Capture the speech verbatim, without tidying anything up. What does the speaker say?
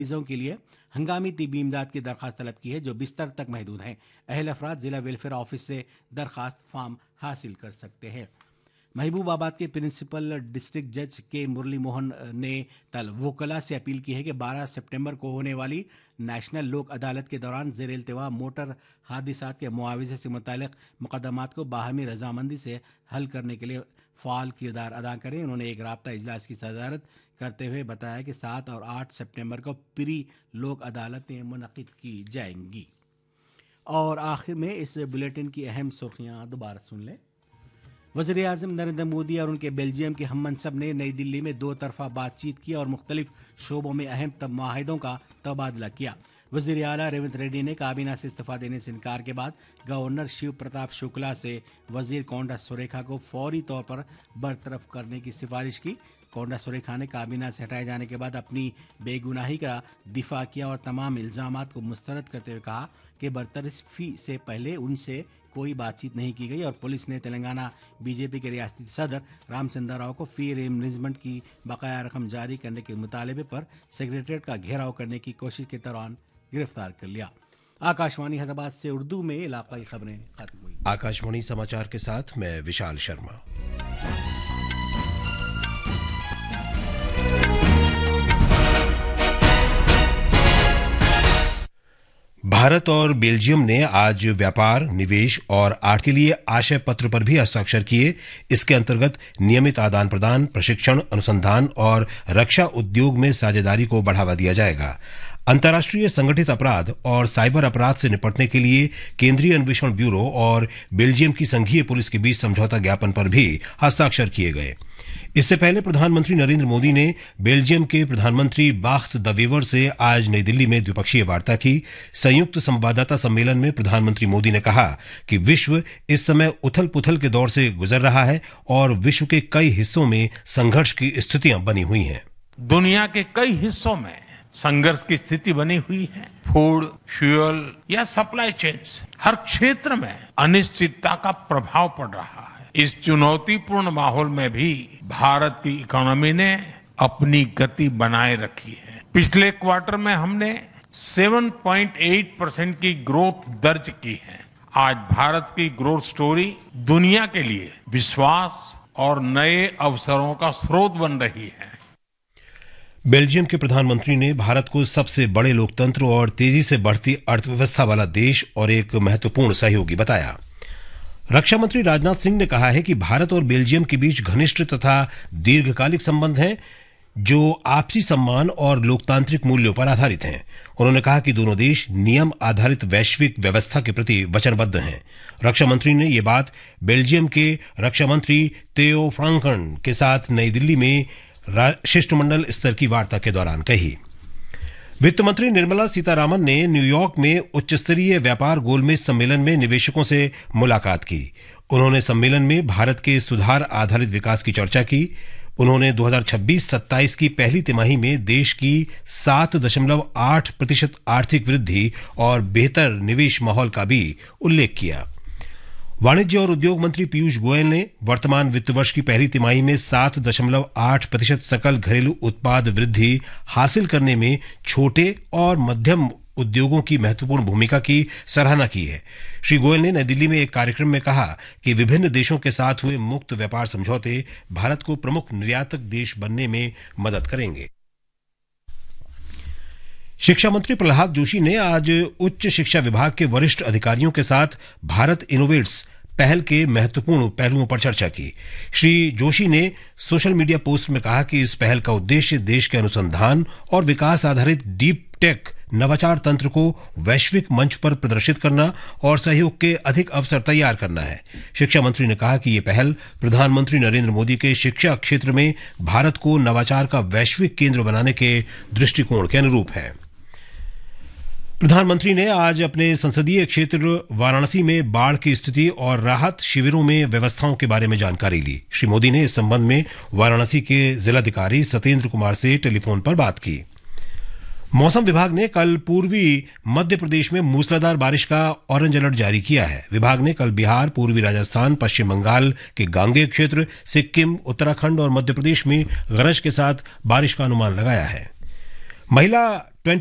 मरीजों के लिए हंगामी तिब्बी इमदाद की दरखास्त तलब की है जो बिस्तर तक महदूद हैं। अहल अफराद जिला वेलफेयर ऑफिस से दरखास्त फॉर्म हासिल कर सकते हैं। महबूबाबाद के प्रिंसिपल डिस्ट्रिक्ट जज के मुरली मोहन ने कल वोकला से अपील की है कि बारह सितंबर को होने वाली नेशनल लोक अदालत के दौरान ज़ेर इल्तिवा मोटर हादिसात के मुआवजे से मुताल्लिक़ मुकदमात को बाहमी रजामंदी से हल करने के लिए फ़ाल किरदार अदा करें। उन्होंने एक राब्ता इजलास की सदारत करते हुए बताया कि सात और आठ सितंबर को प्री लोक अदालतें मुनक़िद की जाएंगी। और आखिर में इस बुलेटिन की अहम सुर्खियाँ दोबारा सुन लें। वज़ीर आज़म नरेंद्र मोदी और उनके बेल्जियम के हम मनसब ने नई दिल्ली में दो तरफा बातचीत की और मुख्तलिफ शोबों में अहम माहिदों का तबादला किया। वज़ीर आला रेवंत रेड्डी ने काबीना से इस्तीफा देने से इनकार के बाद गवर्नर शिव प्रताप शुक्ला से वज़ीर कोंडा सुरेखा को फौरी तौर पर बरतरफ करने की सिफारिश की। कोंडा सुरेखा ने काबीना से हटाए जाने के बाद अपनी बेगुनाही का दिफा किया और तमाम इल्ज़ामात को मुस्तरद करते हुए कहा कि बरतरफी से पहले उनसे कोई बातचीत नहीं की गई और पुलिस ने तेलंगाना बीजेपी के रियासती सदर रामचंद्र राव को फी रिइंबर्समेंट की बकाया रकम जारी करने के मुतालबे पर सेक्रेटरीट का घेराव करने की कोशिश के दौरान गिरफ्तार कर लिया। आकाशवाणी हैदराबाद से उर्दू में इलाकाई खबरें खत्म हुई। आकाशवाणी समाचार के साथ मैं विशाल शर्मा। भारत और बेल्जियम ने आज व्यापार, निवेश और आर्थिक के लिए आशय पत्र पर भी हस्ताक्षर किए। इसके अंतर्गत नियमित आदान प्रदान, प्रशिक्षण, अनुसंधान और रक्षा उद्योग में साझेदारी को बढ़ावा दिया जाएगा। अंतर्राष्ट्रीय संगठित अपराध और साइबर अपराध से निपटने के लिए केंद्रीय अन्वेषण ब्यूरो और बेल्जियम की संघीय पुलिस के बीच समझौता ज्ञापन पर भी हस्ताक्षर किए गए। इससे पहले प्रधानमंत्री नरेंद्र मोदी ने बेल्जियम के प्रधानमंत्री बाख्त द वेवर से आज नई दिल्ली में द्विपक्षीय वार्ता की। संयुक्त संवाददाता सम्मेलन में प्रधानमंत्री मोदी ने कहा कि विश्व इस समय उथल पुथल के दौर से गुजर रहा है और विश्व के कई हिस्सों में संघर्ष की स्थितियां बनी हुई हैं। दुनिया के कई हिस्सों में संघर्ष की स्थिति बनी हुई है। फूड, फ्यूल या सप्लाई चेन्स, हर क्षेत्र में अनिश्चितता का प्रभाव पड़ रहा है। इस चुनौतीपूर्ण माहौल में भी भारत की इकोनॉमी ने अपनी गति बनाए रखी है। पिछले क्वार्टर में हमने सात पॉइंट आठ परसेंट की ग्रोथ दर्ज की है। आज भारत की ग्रोथ स्टोरी दुनिया के लिए विश्वास और नए अवसरों का स्रोत बन रही है। बेल्जियम के प्रधानमंत्री ने भारत को सबसे बड़े लोकतंत्र और तेजी से बढ़ती अर्थव्यवस्था वाला देश और एक महत्वपूर्ण सहयोगी बताया। रक्षा मंत्री राजनाथ सिंह ने कहा है कि भारत और बेल्जियम के बीच घनिष्ठ तथा दीर्घकालिक संबंध हैं जो आपसी सम्मान और लोकतांत्रिक मूल्यों पर आधारित हैं। उन्होंने कहा कि दोनों देश नियम आधारित वैश्विक व्यवस्था के प्रति वचनबद्ध हैं। रक्षा मंत्री ने ये बात बेल्जियम के रक्षा मंत्री theo फ्रांकन के साथ नई दिल्ली में शिष्टमंडल स्तर की वार्ता के दौरान कही। वित्त मंत्री निर्मला सीतारामन ने न्यूयॉर्क में उच्च स्तरीय व्यापार गोलमेज सम्मेलन में निवेशकों से मुलाकात की। उन्होंने सम्मेलन में भारत के सुधार आधारित विकास की चर्चा की। उन्होंने दो हज़ार छब्बीस सत्ताईस की पहली तिमाही में देश की सात दशमलव आठ प्रतिशत आर्थिक वृद्धि और बेहतर निवेश माहौल का भी उल्लेख किया। वाणिज्य और उद्योग मंत्री पीयूष गोयल ने वर्तमान वित्त वर्ष की पहली तिमाही में सात दशमलव आठ प्रतिशत सकल घरेलू उत्पाद वृद्धि हासिल करने में छोटे और मध्यम उद्योगों की महत्वपूर्ण भूमिका की सराहना की है। श्री गोयल ने नई दिल्ली में एक कार्यक्रम में कहा कि विभिन्न देशों के साथ हुए मुक्त व्यापार समझौते भारत को प्रमुख निर्यातक देश बनने में मदद करेंगे। शिक्षा मंत्री प्रहलाद जोशी ने आज उच्च शिक्षा विभाग के वरिष्ठ अधिकारियों के साथ भारत इनोवेट्स पहल के महत्वपूर्ण पहलुओं पर चर्चा की। श्री जोशी ने सोशल मीडिया पोस्ट में कहा कि इस पहल का उद्देश्य देश के अनुसंधान और विकास आधारित डीप टेक नवाचार तंत्र को वैश्विक मंच पर प्रदर्शित करना और सहयोग के अधिक अवसर तैयार करना है। शिक्षा मंत्री ने कहा कि यह पहल प्रधानमंत्री नरेंद्र मोदी के शिक्षा क्षेत्र में भारत को नवाचार का वैश्विक केंद्र बनाने के दृष्टिकोण के अनुरूप है। प्रधानमंत्री ने आज अपने संसदीय क्षेत्र वाराणसी में बाढ़ की स्थिति और राहत शिविरों में व्यवस्थाओं के बारे में जानकारी ली। श्री मोदी ने इस संबंध में वाराणसी के जिलाधिकारी सत्येंद्र कुमार से टेलीफोन पर बात की। मौसम विभाग ने कल पूर्वी मध्य प्रदेश में मूसलाधार बारिश का ऑरेंज अलर्ट जारी किया है। विभाग ने कल बिहार, पूर्वी राजस्थान, पश्चिम बंगाल के गांगेय क्षेत्र, सिक्किम, उत्तराखंड और मध्य प्रदेश में गरज के साथ बारिश का अनुमान लगाया है। महिला